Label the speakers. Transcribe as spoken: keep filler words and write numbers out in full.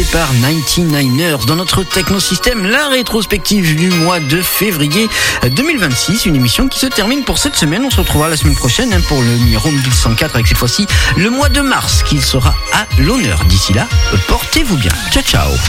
Speaker 1: par quatre-vingt-dix-neuf dans notre technosystème, la rétrospective du mois de février deux mille vingt-six, une émission qui se termine pour cette semaine. On se retrouvera la semaine prochaine hein, pour le numéro mille cent quatre avec cette fois-ci le mois de mars qui sera à l'honneur. D'ici là, portez-vous bien. Ciao ciao.